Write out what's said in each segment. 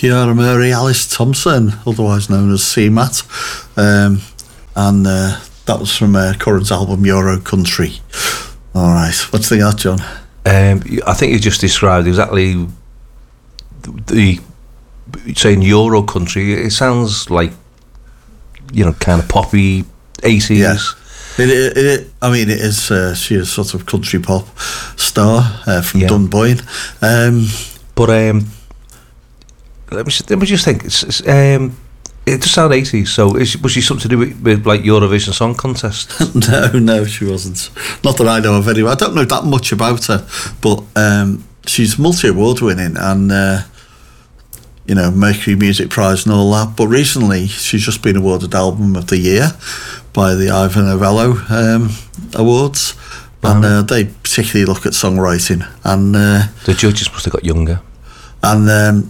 Ciara Murray, Alice Thompson, otherwise known as CMAT. And that was from Curran's album Euro Country. All right, what do you think of that, John? I think you just described exactly the saying Euro Country. It sounds like, kind of poppy 80s. Yeah. I mean, it is. She is sort of country pop star from Dunboyne. But let me just think. It does sound 80s. So was she something to do with like Eurovision Song Contest? No, she wasn't. Not that I know of anyway. I don't know that much about her, but she's multi-award winning and Mercury Music Prize and all that. But recently, she's just been awarded Album of the Year by the Ivor Novello Awards, and they particularly look at songwriting. And the judges must have got younger. And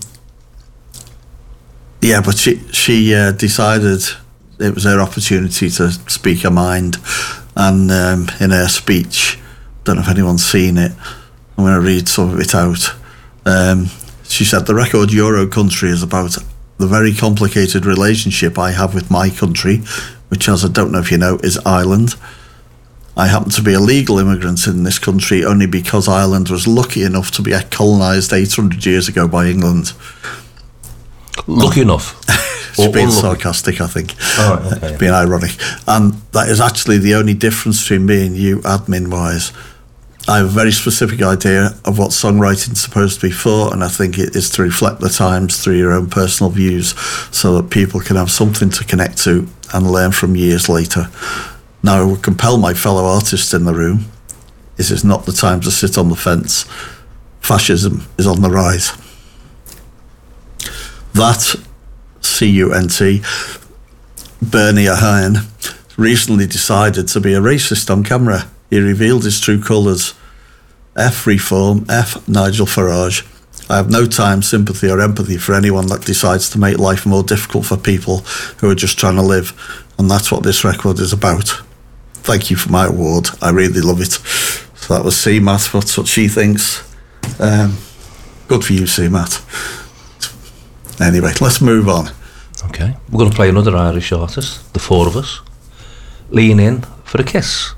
but she decided it was her opportunity to speak her mind, and in her speech, don't know if anyone's seen it, I'm going to read some of it out. She said, "The record Euro Country is about the very complicated relationship I have with my country, which, as I don't know if you know, is Ireland. I happen to be a legal immigrant in this country only because Ireland was lucky enough to be colonised 800 years ago by England." Lucky enough? It's being sarcastic, I think. Oh, right, okay. It's being ironic. And that is actually the only difference between me and you, admin-wise. I have a very specific idea of what songwriting's supposed to be for, and I think it is to reflect the times through your own personal views so that people can have something to connect to and learn from years later. Now, I would compel my fellow artists in the room. This is not the time to sit on the fence. Fascism is on the rise. That, C-U-N-T, Bernie Ahern, recently decided to be a racist on camera. He revealed his true colours. F Reform, F Nigel Farage. I have no time, sympathy or empathy for anyone that decides to make life more difficult for people who are just trying to live. And that's what this record is about. Thank you for my award. I really love it. So that was C-Matt. That's what she thinks. Good for you, C-Matt. Anyway, let's move on. Okay. We're going to play another Irish artist, the four of us. Lean In for a Kiss.